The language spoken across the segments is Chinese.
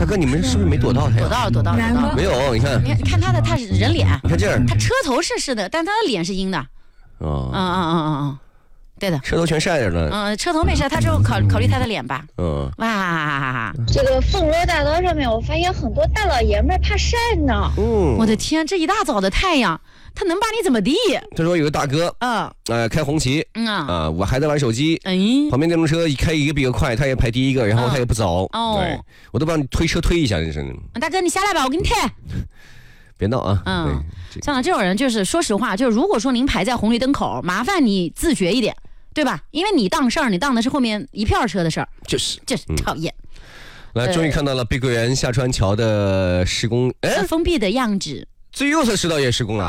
大哥，你们是不是没躲到他呀？ 躲到了。 没有，你看他是人脸， 你看这儿， 他车头是的，但他的脸是阴的。对的， 车头全晒着呢。 车头没晒，他就考虑他的脸吧。哇， 这个凤楼大道上面，我发现很多大老爷们怕晒呢。 我的天，这一大早的太阳，他能把你怎么地？ 他说有个大哥，开红旗，我还在玩手机，旁边电动车一开一个比一个快，他也排第一个，然后他也不走，对我都不让你推车推一下，真是。 大哥，你下来吧，我给你推。 别闹啊！ 像这种人，就是说实话，就是如果说您排在红绿灯口，麻烦你自觉一点，对吧？因为你当事儿，你当的是后面一片车的事儿，就是讨厌。 来，终于看到了碧桂园下川桥的施工， 封闭的样子。 最右侧市道也施工了。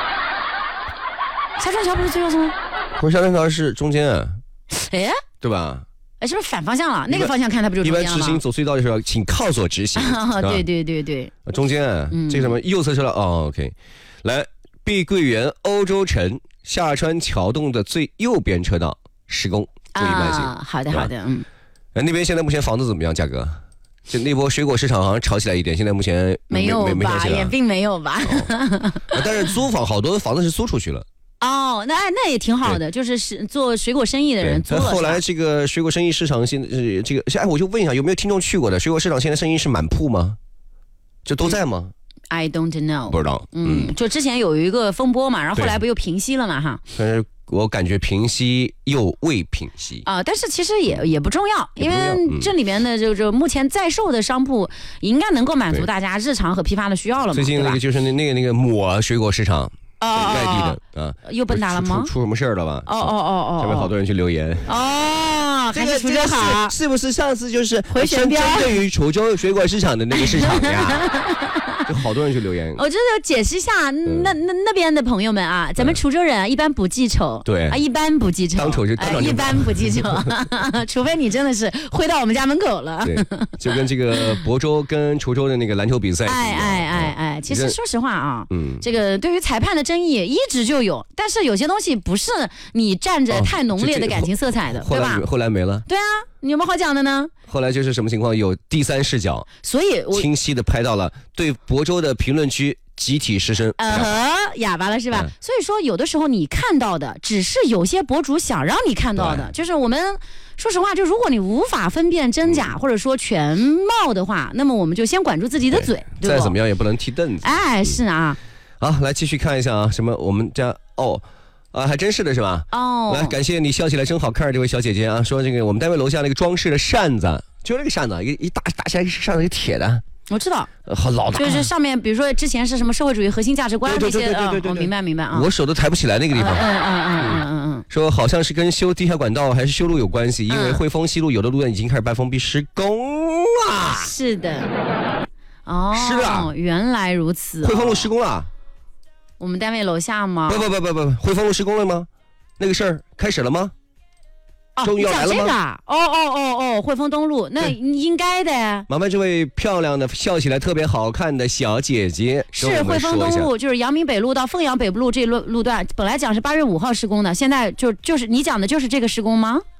下川桥不是最右侧吗？ 不是，下川桥是中间啊。对吧？ 是不是反方向了？那个方向看它不就中间了吗？ 一般执行走隧道的时候，请靠左直行。 对。 中间这个什么右侧车道OK。来，碧桂园欧洲城下川桥洞的最右边车道施工，注意慢行。 好的。 那边现在目前房子怎么样？价格？就那波水果市场好像炒起来一点，现在目前没有吧？也并没有吧。 但是租房好多房子是租出去了。 那也挺好的，就是做水果生意的人租了。 后来这个水果生意市场现在我就问一下，有没有听众去过的？水果市场现在生意是满铺吗？就都在吗 ？I don't know， 不知道。 就之前有一个风波嘛，然后后来不又平息了嘛哈。 但是我感觉平息又未平息但是其实也不重要，因为这里面的就目前在售的商铺应该能够满足大家日常和批发的需要了嘛。 最近那个就是那个抹水果市场。外地的又奔达了吗？ 出什么事儿了吧？下面好多人去留言。 这个滁州好， 是不是上次就是回旋镖针对于滁州水果市场的那个市场呀？就好多人去留言。 我这就解释一下，那边的朋友们啊，咱们滁州人一般不记仇， 对一般不记仇， 当仇就一般不记仇，除非你真的是挥到我们家门口了。 对，就跟这个亳州跟滁州的那个篮球比赛。 其实说实话啊，这个对于裁判的争议一直就有，但是有些东西不是你站着太浓烈的感情色彩的，对吧？ 后来没了。 对啊，你有没有好讲的呢？ 后来就是什么情况？有第三视角， 所以清晰的拍到了对亳州的评论区集体失声， 哑巴了是吧？所以说有的时候你看到的只是有些博主想让你看到的，就是我们说实话，就如果你无法分辨真假或者说全貌的话，那么我们就先管住自己的嘴，对吧？ 再怎么样也不能踢凳子。 是啊。 好，来继续看一下啊，什么我们家还真是的是吧？来，感谢你笑起来真好看这位小姐姐啊，说这个我们单位楼下那个装饰的扇子，就那个扇子，一打起来扇子，一个铁的。 我知道， 好老大， 就是上面比如说之前是什么社会主义核心价值观这些，我明白啊。 我手都抬不起来那个地方。说好像是跟修地下管道还是修路有关系，因为汇丰西路有的路段已经开始半封闭施工了。 是的。 是的， 原来如此。 汇丰路施工了。 我们单位楼下吗？ 不，汇丰路施工了吗？那个事儿开始了吗？终于要来了吗？ 汇丰东路，那应该的。 麻烦这位漂亮的笑起来特别好看的小姐姐， 是汇丰东路，就是阳明北路到凤阳北路这路段，本来讲是8月5号施工的，现在就是你讲的就是这个施工吗？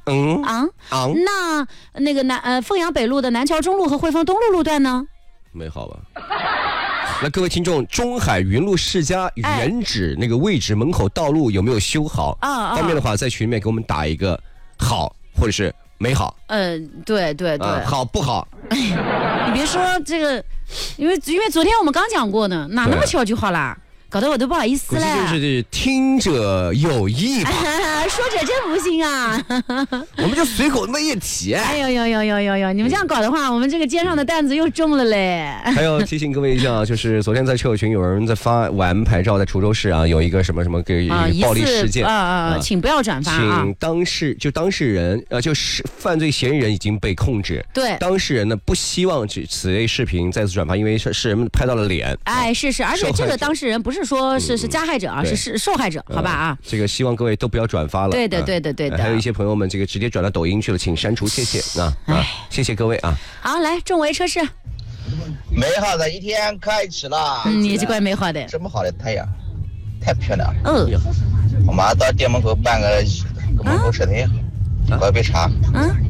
那个凤阳北路的南桥中路和汇丰东路路段呢？ 没好吧？那各位听众，中海云路世家原址那个位置门口道路有没有修好？方便的话，在群里面给我们打一个好，或者是没好。 对， 好不好？ 你别说这个，因为昨天我们刚讲过呢，哪那么巧就好啦？搞得我都不好意思了。 就是听者有意吧， 说者真无心啊。 我们就随口那么一提。 哎呦，你们这样搞的话，我们这个肩上的担子又重了嘞。 还要提醒各位一下，就是昨天在车友群有人在发晚安牌照，在滁州市啊有一个什么给暴力事件请不要转发请当事人就是犯罪嫌疑人已经被控制。 对， 当事人呢不希望此类视频再次转发，因为是人拍到了脸。 是，而且这个当事人不是说是加害者啊，是受害者，好吧啊。 这个希望各位都不要转发了。 对的。 还有一些朋友们这个直接转到抖音去了，请删除，谢谢谢谢各位啊。 好，来众围车市。 美好的一天开始了。 你这怪美好的。 这么好的太阳，太漂亮了。我马上到店门口办个门口设台，喝杯茶。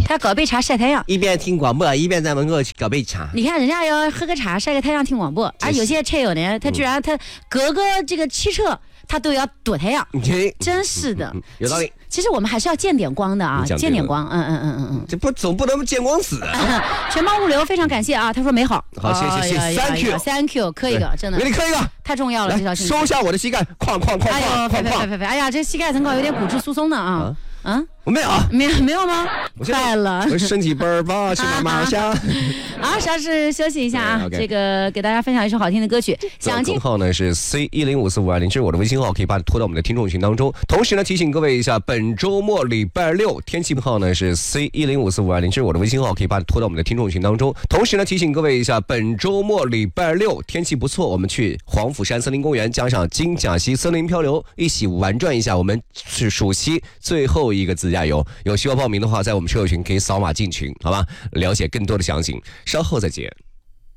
他搞杯茶晒太阳， 一边听广播一边在门口搞杯茶。 你看人家要喝个茶晒个太阳听广播，而有些车友呢，他居然他隔个这个汽车他都要躲太阳，真是的， 有道理。 其实我们还是要见点光的啊，见点光， 这总不能见光死啊。 全邦物流非常感谢啊，他说美好， 好，谢谢 ，Thank you，磕一个，真的， 给你磕一个， 太重要了，这条信息。 收下我的膝盖，哐， 哎呀，这膝盖怎么搞有点骨质疏松呢啊？ 我没有， 没有吗？快了， 我身体倍儿棒，去慢慢下。 好，稍事休息一下啊。这个给大家分享一首好听的歌曲。 想进号呢是 C105452，这是我的微信号，可以把你拖到我们的听众群当中。同时呢，提醒各位一下，本周末礼拜六天气号呢是 C105452，这是我的微信号，可以把你拖到我们的听众群当中。同时呢，提醒各位一下，本周末礼拜六天气不错，我们去黄甫山森林公园加上金甲溪森林漂流，一起玩转一下。我们是暑期最后一个自驾游，有需要报名的话，在我们车友群可以扫码进群，好吧？了解更多的详情，稍后再见。